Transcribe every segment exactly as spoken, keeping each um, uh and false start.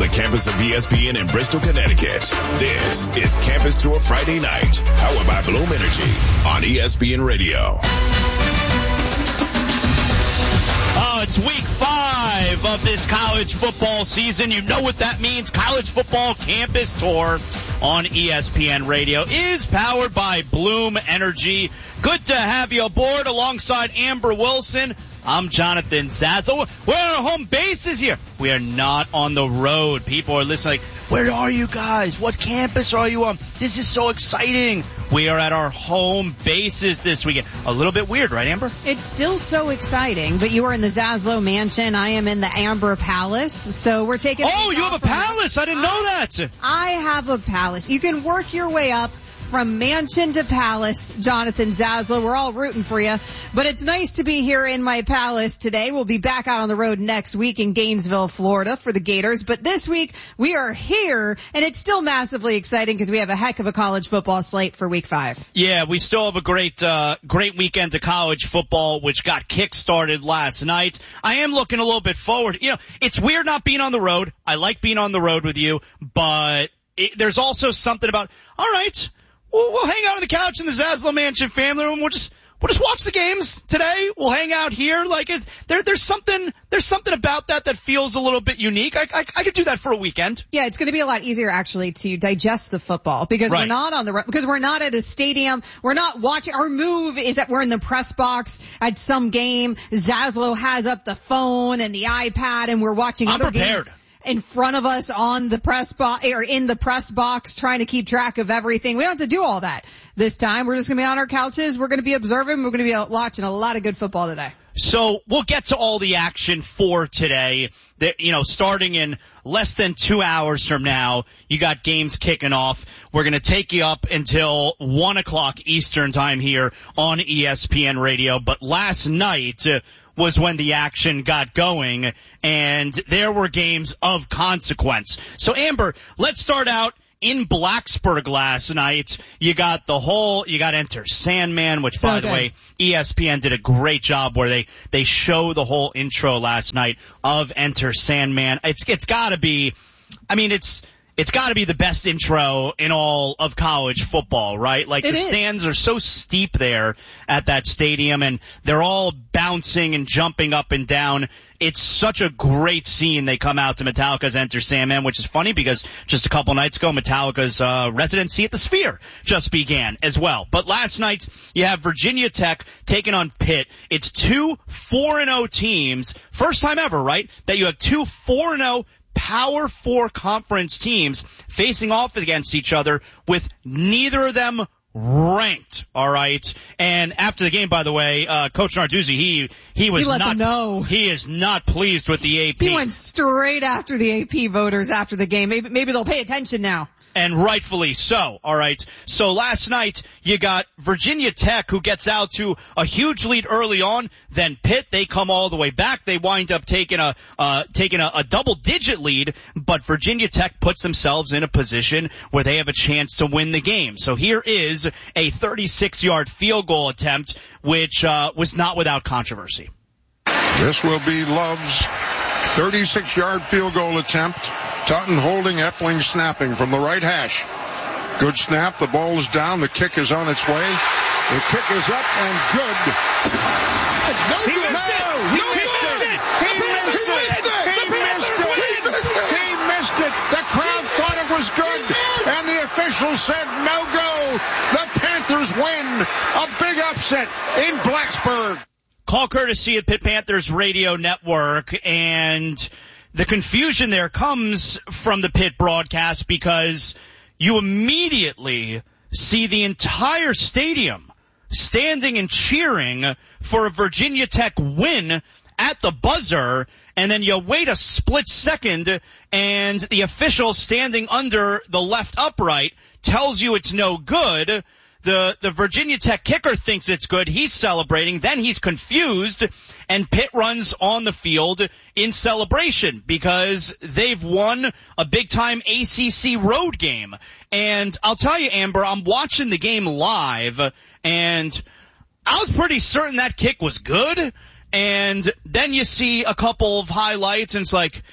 the campus of E S P N in Bristol, Connecticut, this is Campus Tour Friday Night, powered by Bloom Energy on E S P N Radio. Oh, it's week five of this college football season. You know what that means. College football campus tour on E S P N Radio is powered by Bloom Energy. Good to have you aboard alongside Amber Wilson. I'm Jonathan Zazzle. Where are our home bases here? We are not on the road. People are listening like, where are you guys? What campus are you on? This is so exciting. We are at our home bases this weekend. A little bit weird, right, Amber? It's still so exciting, but you are in the Zaslow Mansion. I am in the Amber Palace, so we're taking... Oh, you have a palace? I didn't know that. I have a palace. You can work your way up from mansion to palace, Jonathan Zaslow. We're all rooting for you. But it's nice to be here in my palace today. We'll be back out on the road next week in Gainesville, Florida for the Gators. But this week, we are here, and it's still massively exciting because we have a heck of a college football slate for week five. Yeah, we still have a great, uh, great weekend of college football, which got kick-started last night. I am looking a little bit forward. You know, it's weird not being on the road. I like being on the road with you, but it, there's also something about, all right, We'll, we'll hang out on the couch in the Zaslow Mansion family room. We'll just, we'll just watch the games today. We'll hang out here. Like it's, there, there's something, there's something about that that feels a little bit unique. I, I, I could do that for a weekend. Yeah, it's going to be a lot easier actually to digest the football because right. we're not on the, because we're not at a stadium. We're not watching. Our move is that we're in the press box at some game. Zaslow has up the phone and the iPad and we're watching I'm other prepared. games in front of us on the press box or in the press box trying to keep track of everything. We don't have to do all that this time. We're just going to be on our couches. We're going to be observing. We're going to be watching a lot of good football today. So we'll get to all the action for today. That, you know, starting in less than two hours from now, you got games kicking off. We're going to take you up until one o'clock Eastern time here on E S P N Radio. But last night uh, was when the action got going, and there were games of consequence. So, Amber, let's start out in Blacksburg last night. You got the whole, you got Enter Sandman, which, so by good. the way, E S P N did a great job where they, they show the whole intro last night of Enter Sandman. It's, it's gotta be, I mean, it's, It's got to be the best intro in all of college football, right? Like, it the is. stands are so steep there at that stadium, and they're all bouncing and jumping up and down. It's such a great scene. They come out to Metallica's Enter Sandman, which is funny because just a couple nights ago, Metallica's uh, residency at the Sphere just began as well. But last night, you have Virginia Tech taking on Pitt. It's two four and oh teams. First time ever, right, that you have two four and oh Power Four conference teams facing off against each other with neither of them ranked, all right? And after the game, by the way, uh, Coach Narduzzi, he, he was he let not, them know. he is not pleased with the A P. He went straight after the A P voters after the game. Maybe, maybe they'll pay attention now. And rightfully so, all right? So last night, you got Virginia Tech, who gets out to a huge lead early on. Then Pitt, they come all the way back. They wind up taking a uh taking a, a double-digit lead, but Virginia Tech puts themselves in a position where they have a chance to win the game. So here is a thirty-six-yard field goal attempt, which uh was not without controversy. This will be Love's thirty-six-yard field goal attempt. Totten holding, Epling snapping from the right hash. Good snap. The ball is down. The kick is on its way. The kick is up and good. No, he missed it. He missed it. He missed it. He missed it. He missed it. The crowd thought it was good, and the officials said no go. The Panthers win. A big upset in Blacksburg. Call courtesy of Pitt Panthers Radio Network, and the confusion there comes from the Pitt broadcast because you immediately see the entire stadium standing and cheering for a Virginia Tech win at the buzzer, and then you wait a split second and the official standing under the left upright tells you it's no good. The, the Virginia Tech kicker thinks it's good. He's celebrating. Then he's confused, and Pitt runs on the field in celebration because they've won a big-time A C C road game. And I'll tell you, Amber, I'm watching the game live, and I was pretty certain that kick was good. And then you see a couple of highlights, and it's like,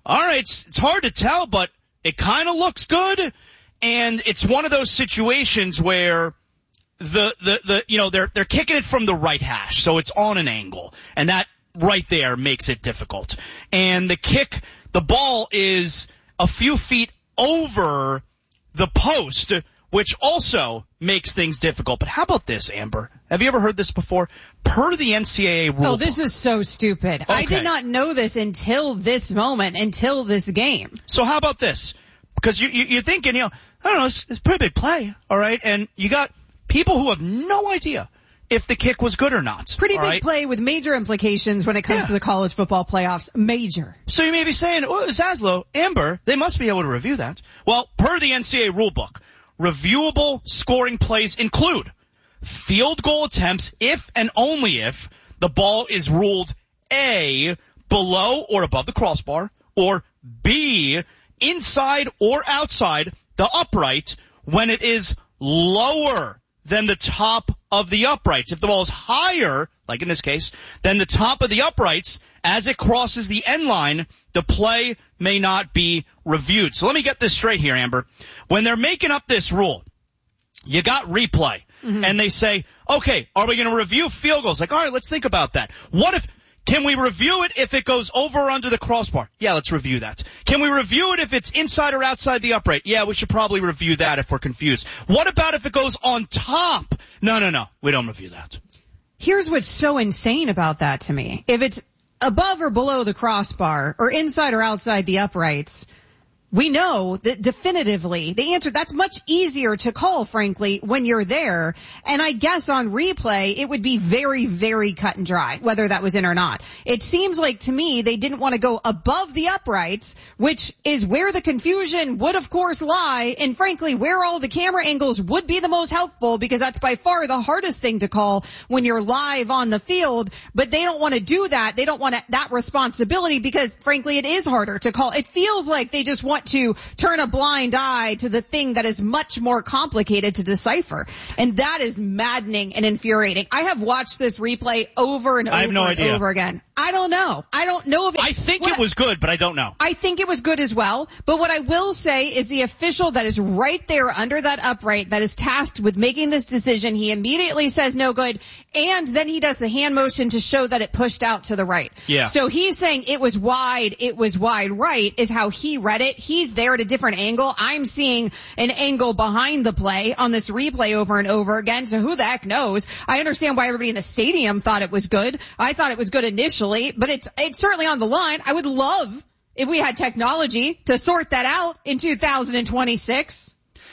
all right, it's, it's hard to tell, but it kind of looks good. And it's one of those situations where the, the, the, you know, they're, they're kicking it from the right hash. So it's on an angle. And that right there makes it difficult. And the kick, the ball is a few feet over the post, which also makes things difficult. But how about this, Amber? Have you ever heard this before? Per the N C double A rule. Oh, this is so stupid. Okay. I did not know this until this moment, until this game. So how about this? Because you, you, you're thinking, you know, I don't know, it's, it's a pretty big play, all right? And you got people who have no idea if the kick was good or not. Pretty big right? play with major implications when it comes Yeah. to the college football playoffs. Major. So you may be saying, oh, Zaslow, Amber, they must be able to review that. Well, per the N C double A rulebook, reviewable scoring plays include field goal attempts if and only if the ball is ruled A, below or above the crossbar, or B, inside or outside the upright when it is lower than the top of the uprights. If the ball is higher, like in this case, than the top of the uprights as it crosses the end line, the play may not be reviewed. So let me get this straight here, Amber. When they're making up this rule, you got replay, mm-hmm. and they say, okay, are we going to review field goals? Like, all right, let's think about that. What if, can we review it if it goes over or under the crossbar? Yeah, let's review that. Can we review it if it's inside or outside the upright? Yeah, we should probably review that if we're confused. What about if it goes on top? No, no, no, we don't review that. Here's what's so insane about that to me. If it's above or below the crossbar or inside or outside the uprights, we know that definitively the answer, that's much easier to call, frankly, when you're there. And I guess on replay, it would be very, very cut and dry, whether that was in or not. It seems like to me they didn't want to go above the uprights, which is where the confusion would of course lie, and frankly where all the camera angles would be the most helpful, because that's by far the hardest thing to call when you're live on the field. But they don't want to do that. They don't want that responsibility because frankly it is harder to call. It feels like they just want to turn a blind eye to the thing that is much more complicated to decipher. And that is maddening and infuriating. I have watched this replay over and over I have no and idea. over again. I don't know. I don't know if it, I think it was good, but I don't know. I think it was good as well. But what I will say is the official that is right there under that upright that is tasked with making this decision, he immediately says no good, and then he does the hand motion to show that it pushed out to the right. Yeah. So he's saying it was wide, it was wide right is how he read it. He's there at a different angle. I'm seeing an angle behind the play on this replay over and over again. So who the heck knows? I understand why everybody in the stadium thought it was good. I thought it was good initially. But it's it's certainly on the line. I would love if we had technology to sort that out in two thousand twenty-six.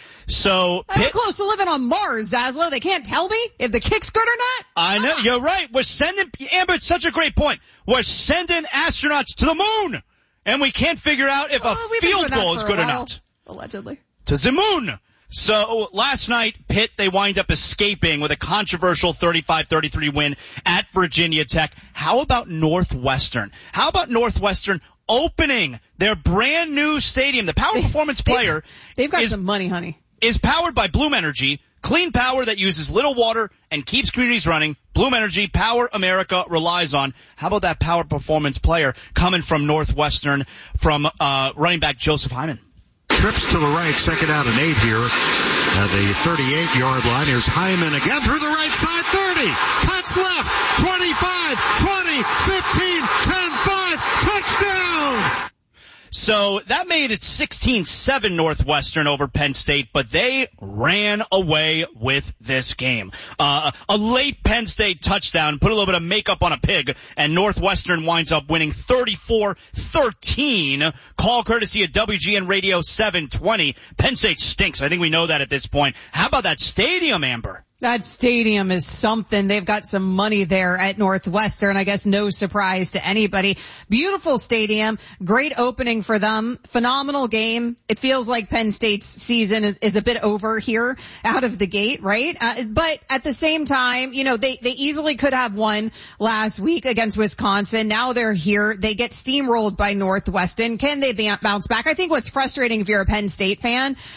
So I'm close to living on Mars, Zaslow. They can't tell me if the kick's good or not. I know. You're right. We're sending, Amber, it's such a great point. We're sending astronauts to the moon, and we can't figure out if Oh, a we've been field doing that goal is for a good or while, not. Allegedly. To the moon. So last night, Pitt, they wind up escaping with a controversial thirty-five thirty-three win at Virginia Tech. How about Northwestern? How about Northwestern opening their brand new stadium? The Power Performance Player They've got is, some money, honey. is powered by Bloom Energy, clean power that uses little water and keeps communities running. Bloom Energy, power America relies on. How about that Power Performance Player coming from Northwestern, from uh running back Joseph Hyman? Trips to the right, second out and eight here at the thirty-eight yard line. Here's Hyman again through the right side, thirty, cuts left, twenty-five, twenty, fifteen, ten, five, touchdown! So that made it sixteen seven Northwestern over Penn State, but they ran away with this game. Uh, a late Penn State touchdown put a little bit of makeup on a pig, and Northwestern winds up winning thirty-four thirteen. Call courtesy of W G N Radio seven twenty. Penn State stinks. I think we know that at this point. How about that stadium, Amber? That stadium is something. They've got some money there at Northwestern. I guess no surprise to anybody. Beautiful stadium. Great opening for them. Phenomenal game. It feels like Penn State's season is, is a bit over here out of the gate, right? Uh, but at the same time, you know, they, they easily could have won last week against Wisconsin. Now they're here. They get steamrolled by Northwestern. Can they bounce back? I think what's frustrating if you're a Penn State fan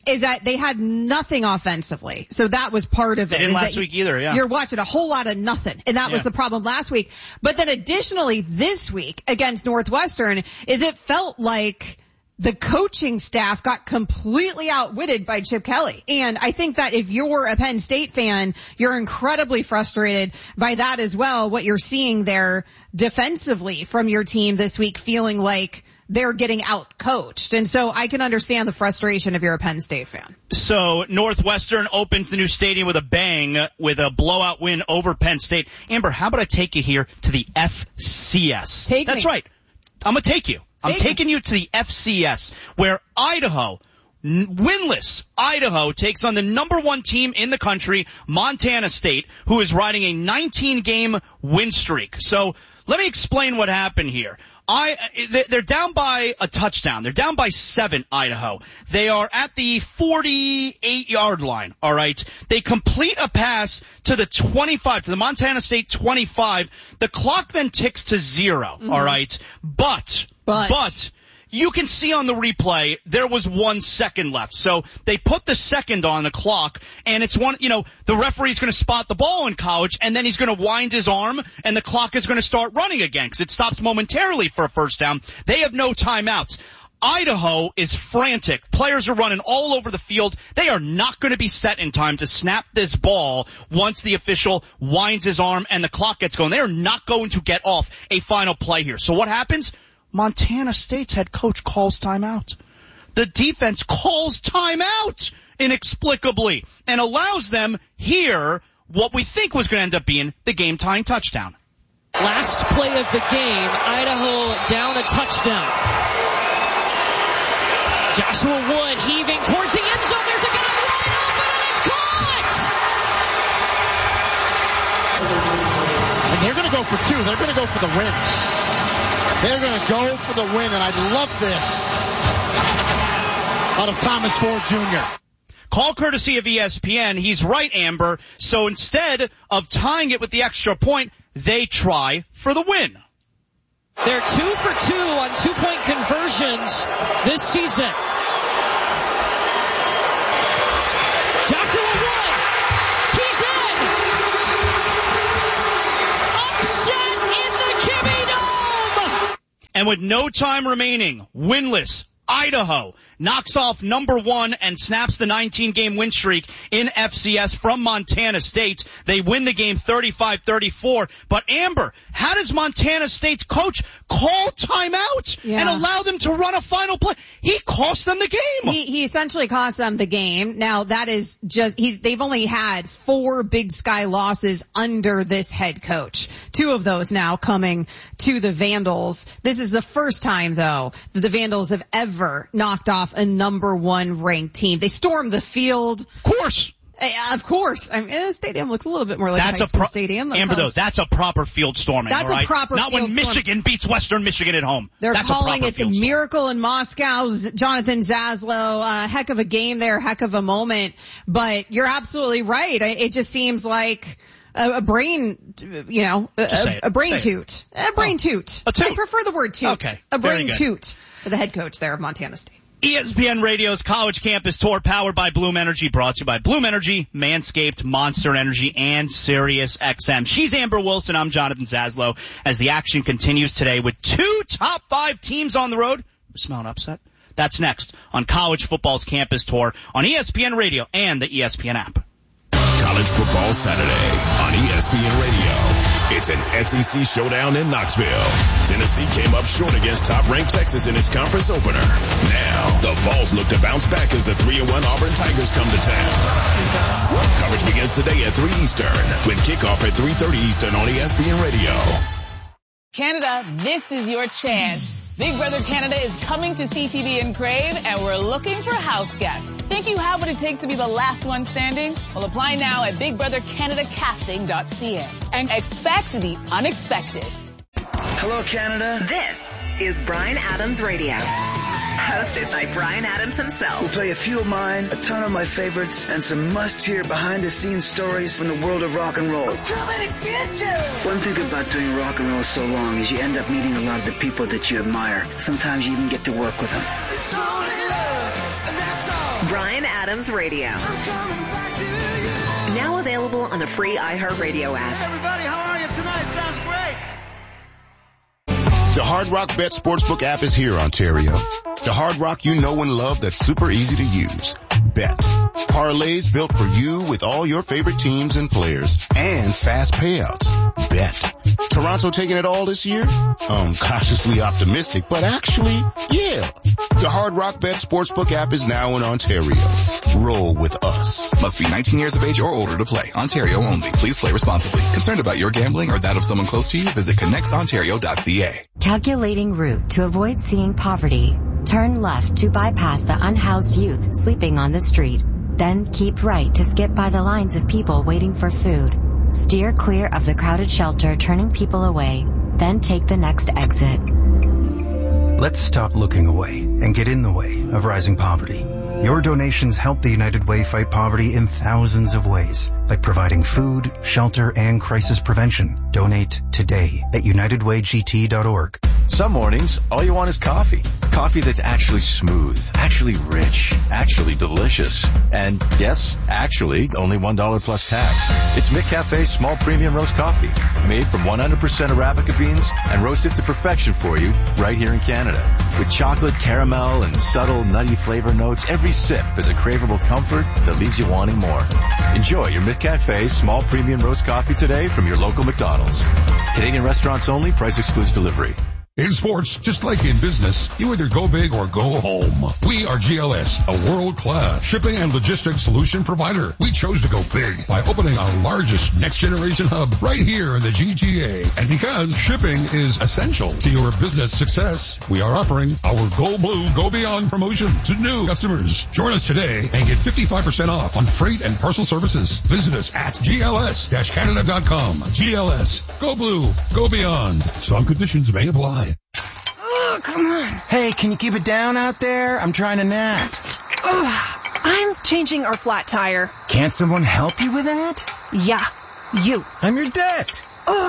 is that they had nothing offensively. So that was part of it. They didn't is last that week either, yeah. You're watching a whole lot of nothing. And that yeah. was the problem last week. But then additionally, this week against Northwestern is it felt like the coaching staff got completely outwitted by Chip Kelly. And I think that if you're a Penn State fan, you're incredibly frustrated by that as well, what you're seeing there defensively from your team this week, feeling like they're getting out-coached. And so I can understand the frustration if you're a Penn State fan. So Northwestern opens the new stadium with a bang with a blowout win over Penn State. Amber, how about I take you here to the F C S? Take That's me. right. I'm going to take you. I'm Take taking you to the F C S, where Idaho, winless Idaho, takes on the number one team in the country, Montana State, who is riding a nineteen game win streak. So let me explain what happened here. I, they're down by a touchdown. They're down by seven, Idaho. They are at the forty-eight yard line, all right? They complete a pass to the twenty-five, to the Montana State twenty-five. The clock then ticks to zero, mm-hmm. all right? But, but, but, you can see on the replay, there was one second left. So they put the second on the clock, and it's one, you know, the referee's going to spot the ball in college, and then he's going to wind his arm, and the clock is going to start running again because it stops momentarily for a first down. They have no timeouts. Idaho is frantic. Players are running all over the field. They are not going to be set in time to snap this ball once the official winds his arm and the clock gets going. They are not going to get off a final play here. So what happens? Montana State's head coach calls timeout. The defense calls timeout inexplicably and allows them here what we think was going to end up being the game-tying touchdown. Last play of the game, Idaho down a touchdown. Joshua Wood heaving towards the end zone. There's a guy wide open and it's caught! And they're going to go for two. They're going to go for the win. They're going to go for the win, and I love this out of Thomas Ford Junior Call courtesy of E S P N. He's right, Amber. So instead of tying it with the extra point, they try for the win. They're two for two on two-point conversions this season. Joshua Wood, he's in. Upset in the Kimmy Dome. And with no time remaining, winless Idaho knocks off number one and snaps the nineteen game win streak in F C S from Montana State. They win the game thirty-five thirty-four. But Amber, how does Montana State's coach call timeout yeah. and allow them to run a final play? He cost them the game. He, he essentially cost them the game. Now that is just, he's, they've only had four Big Sky losses under this head coach. Two of those now coming to the Vandals. This is the first time though that the Vandals have ever knocked off a number one ranked team. They stormed the field. Of course. Uh, of course. I mean, the stadium looks a little bit more like that's a high school pro- stadium. Amber, though, that's a proper field storming. That's all right? a proper Not field when Michigan storming. beats Western Michigan at home. They're that's calling it the storm. Miracle in Moscow. Jonathan Zaslow, uh, heck of a game there, heck of a moment. But you're absolutely right. It just seems like a, a brain, you know, a, a brain say toot. A brain oh. toot. A toot. I prefer the word toot. Okay. A brain Very good. toot for the head coach there of Montana State. E S P N Radio's College Campus Tour, powered by Bloom Energy, brought to you by Bloom Energy, Manscaped, Monster Energy, and Sirius X M. She's Amber Wilson. I'm Jonathan Zaslow. As the action continues today with two top five teams on the road. We're smelling upset. That's next on College Football's Campus Tour on E S P N Radio and the E S P N app. College Football Saturday on E S P N Radio. It's an S E C showdown in Knoxville. Tennessee came up short against top-ranked Texas in its conference opener. Now, the Vols look to bounce back as the three and one Auburn Tigers come to town. Coverage begins today at three Eastern, with kickoff at three thirty Eastern on E S P N Radio. Canada, this is your chance. Big Brother Canada is coming to C T V and Crave, and we're looking for house guests. Think you have what it takes to be the last one standing? Well, apply now at big brother canada casting dot c a and expect the unexpected. Hello, Canada. This is Bryan Adams Radio, hosted by Bryan Adams himself. We'll play a few of mine, a ton of my favorites, and some must-hear behind-the-scenes stories from the world of rock and roll. Too many bitches! One thing about doing rock and roll so long is you end up meeting a lot of the people that you admire. Sometimes you even get to work with them. It's only love, and that's all. Bryan Adams Radio. Now available on the free iHeartRadio app. Hey everybody, how are you tonight? Sounds great. The Hard Rock Bet Sportsbook app is here, Ontario. The Hard Rock you know and love that's super easy to use. Bet. Parlays built for you with all your favorite teams and players. And fast payouts. Bet. Toronto taking it all this year? Um, cautiously optimistic, but actually, yeah. The Hard Rock Bet Sportsbook app is now in Ontario. Roll with us. Must be nineteen years of age or older to play. Ontario only. Please play responsibly. Concerned about your gambling or that of someone close to you? Visit connects ontario dot c a. Calculating route to avoid seeing poverty. Turn left to bypass the unhoused youth sleeping on the street. Then keep right to skip by the lines of people waiting for food. Steer clear of the crowded shelter turning people away. Then take the next exit. Let's stop looking away and get in the way of rising poverty. Your donations help the United Way fight poverty in thousands of ways, like providing food, shelter, and crisis prevention. Donate today at united way g t dot org. Some mornings, all you want is coffee. Coffee that's actually smooth, actually rich, actually delicious. And yes, actually, only one dollar plus tax. It's McCafe's small premium roast coffee, made from one hundred percent Arabica beans and roasted to perfection for you right here in Canada. With chocolate, caramel, and subtle nutty flavor notes, every sip is a craveable comfort that leaves you wanting more. Enjoy your McCafe small premium roast coffee today from your local McDonald's. Canadian restaurants only, price excludes delivery. In sports, just like in business, you either go big or go home. We are G L S, a world-class shipping and logistics solution provider. We chose to go big by opening our largest next-generation hub right here in the G T A. And because shipping is essential to your business success, we are offering our Go Blue, Go Beyond promotion to new customers. Join us today and get fifty-five percent off on freight and parcel services. Visit us at G L S Canada dot com. G L S, Go Blue, Go Beyond. Some conditions may apply. Oh, come on. Hey, can you keep it down out there? I'm trying to nap. Oh, I'm changing our flat tire. Can't someone help you with that? Yeah, you. I'm your debt.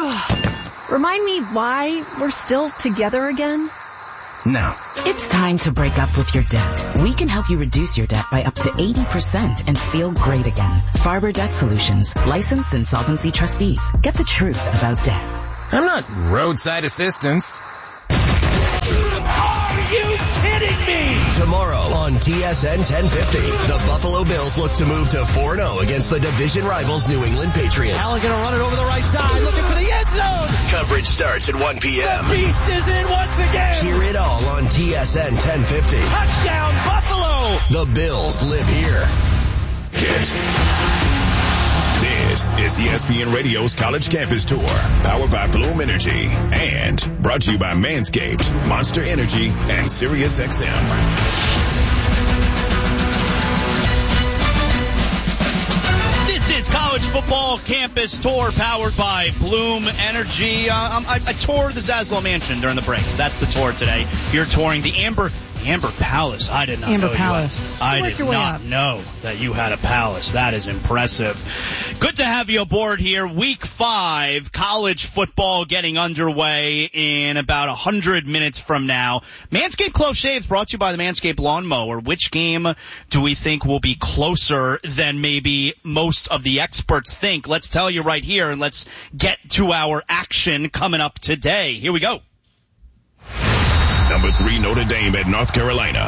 Oh, remind me why we're still together again? No. It's time to break up with your debt. We can help you reduce your debt by up to eighty percent and feel great again. Farber Debt Solutions, licensed insolvency trustees. Get the truth about debt. I'm not roadside assistance. Are you kidding me? Tomorrow on T S N ten fifty, the Buffalo Bills look to move to four and oh against the division rivals New England Patriots. Allen gonna run it over the right side, looking for the end zone. Coverage starts at one p.m. The beast is in once again. Hear it all on T S N ten fifty. Touchdown, Buffalo! The Bills live here. Hit. This is E S P N Radio's College Campus Tour, powered by Bloom Energy, and brought to you by Manscaped, Monster Energy, and Sirius X M. This is College Football Campus Tour, powered by Bloom Energy. Uh, I, I toured the Zaslow Mansion during the breaks. That's the tour today. You're touring the Amber... Amber Palace. I did not Amber know Palace. You had, I did not up. know that you had a palace. That is impressive. Good to have you aboard here. Week five, college football getting underway in about a hundred minutes from now. Manscaped Close Shaves brought to you by the Manscaped Lawnmower. Which game do we think will be closer than maybe most of the experts think? Let's tell you right here, and let's get to our action coming up today. Here we go. Number three, Notre Dame at North Carolina.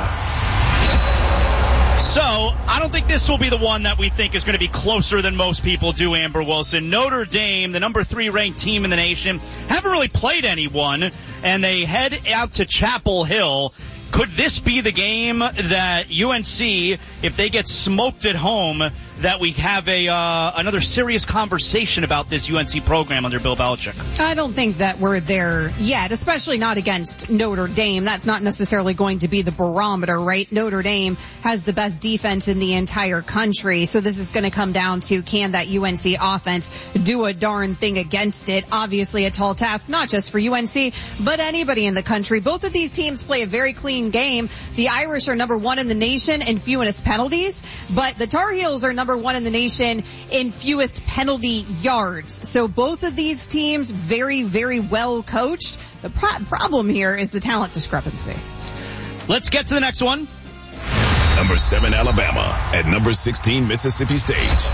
So, I don't think this will be the one that we think is going to be closer than most people do, Amber Wilson. Notre Dame, the number three ranked team in the nation, haven't really played anyone, and they head out to Chapel Hill. Could this be the game that U N C, if they get smoked at home, that we have a uh, another serious conversation about this U N C program under Bill Belichick? I don't think that we're there yet, especially not against Notre Dame. That's not necessarily going to be the barometer, right? Notre Dame has the best defense in the entire country, so this is going to come down to, can that U N C offense do a darn thing against it? Obviously a tall task, not just for U N C, but anybody in the country. Both of these teams play a very clean game. The Irish are number one in the nation in fewest penalties, but the Tar Heels are number one in the nation in fewest penalty yards. So both of these teams very, very well coached. The pro- problem here is the talent discrepancy. Let's get to the next one. Number seven, Alabama. At number sixteen, Mississippi State.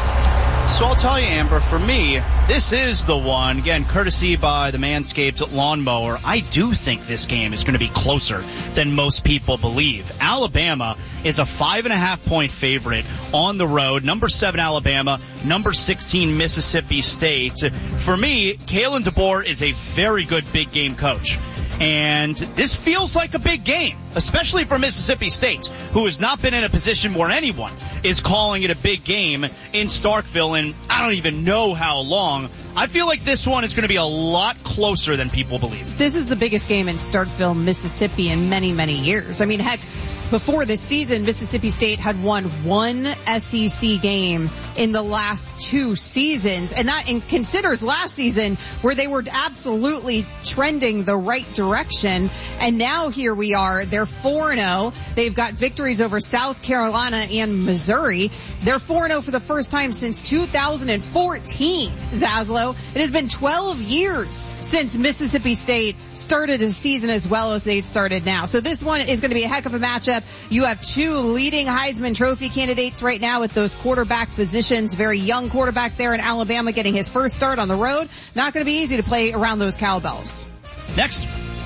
So I'll tell you, Amber, for me, this is the one, again, courtesy by the Manscaped lawnmower. I do think this game is going to be closer than most people believe. Alabama is a five and a half point favorite on the road. Number seven, Alabama. Number sixteen, Mississippi State. For me, Kalen DeBoer is a very good big game coach. And this feels like a big game, especially for Mississippi State, who has not been in a position where anyone is calling it a big game in Starkville in I don't even know how long. I feel like this one is going to be a lot closer than people believe. This is the biggest game in Starkville, Mississippi in many, many years. I mean, heck, before this season, Mississippi State had won one S E C game in the last two seasons, and that in considers last season where they were absolutely trending the right direction. And now here we are. They're four and oh. They've got victories over South Carolina and Missouri. They're four and oh for the first time since two thousand fourteen, Zaslow. It has been twelve years since Mississippi State started a season as well as they've started now. So this one is going to be a heck of a matchup. You have two leading Heisman Trophy candidates right now at those quarterback positions. Very young quarterback there in Alabama getting his first start on the road. Not going to be easy to play around those cowbells. Next.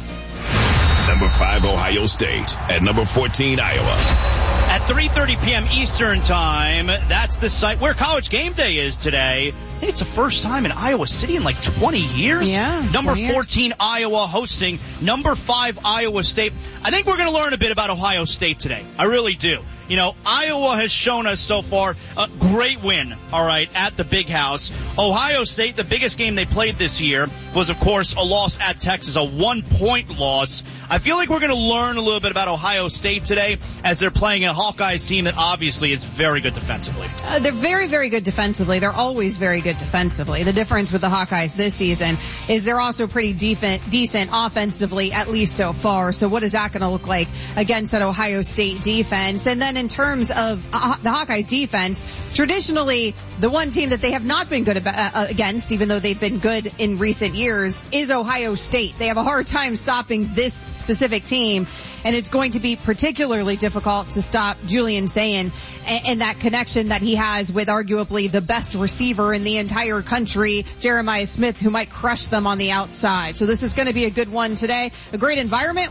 Number five, Ohio State. At number fourteen, Iowa. At three thirty p.m. Eastern Time, that's the site where College Game Day is today. I think it's the first time in Iowa City in like twenty years. Yeah. Number years. fourteen, Iowa hosting number five, Iowa State. I think we're going to learn a bit about Ohio State today. I really do. You know, Iowa has shown us so far a great win, all right, at the Big House. Ohio State, the biggest game they played this year was, of course, a loss at Texas, a one-point loss. I feel like we're going to learn a little bit about Ohio State today as they're playing a Hawkeyes team that obviously is very good defensively. Uh, they're very, very good defensively. They're always very good defensively. The difference with the Hawkeyes this season is they're also pretty decent, decent offensively, at least so far. So what is that going to look like against that Ohio State defense? And then in terms of uh, the Hawkeyes defense, traditionally the one team that they have not been good about, uh, against, even though they've been good in recent years, is Ohio State. They have a hard time stopping this specific team, and it's going to be particularly difficult to stop Julian Sayin and, and that connection that he has with arguably the best receiver in the entire country, Jeremiah Smith, who might crush them on the outside. So this is going to be a good one today. A great environment.